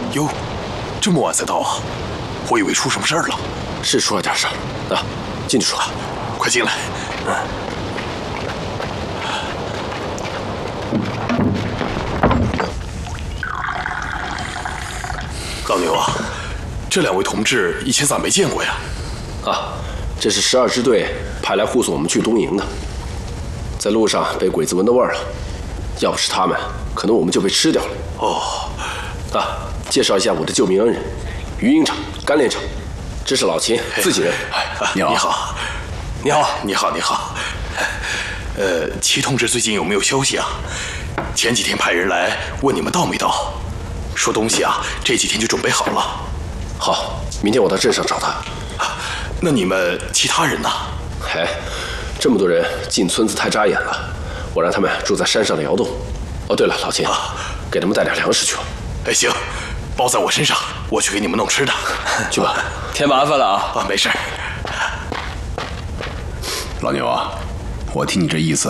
哟，这么晚才到啊？我以为出什么事儿了。 是出了点事儿啊，进去说。 快进来。老牛啊，这2位同志以前咋没见过呀？ 啊，这是12支队派来护送我们去东营的，在路上被鬼子闻到味儿了，要不是他们，可能我们就被吃掉了。 哦， 啊，介绍一下我的救命恩人，于营长、甘连长，这是老秦自己人。 你好， 你好， 你好，你好。齐同志最近有没有消息啊？前几天派人来问你们到没到，说东西啊这几天就准备好了。 好，明天我到镇上找他。 那你们其他人呢？ 哎，这么多人进村子太扎眼了，我让他们住在山上的窑洞。哦，对了，老秦，给他们带点粮食去吧。 哎，行，包在我身上，我去给你们弄吃的。 去吧， 添麻烦了啊！ 没事。 老牛啊，我听你这意思，